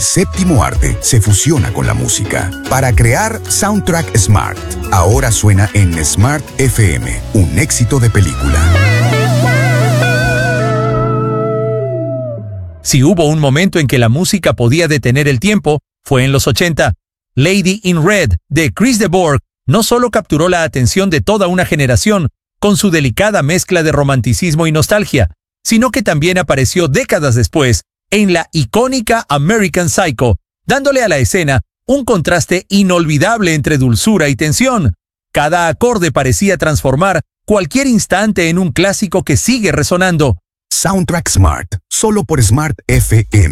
el séptimo arte se fusiona con la música para crear Soundtrack Smart. Ahora suena en Smart FM, un éxito de película. Si hubo un momento en que la música podía detener el tiempo, fue en los 80. Lady in Red, de Chris de Burgh, no solo capturó la atención de toda una generación con su delicada mezcla de romanticismo y nostalgia, sino que también apareció décadas después en la icónica American Psycho, dándole a la escena un contraste inolvidable entre dulzura y tensión. Cada acorde parecía transformar cualquier instante en un clásico que sigue resonando. Soundtrack Smart, solo por Smart FM.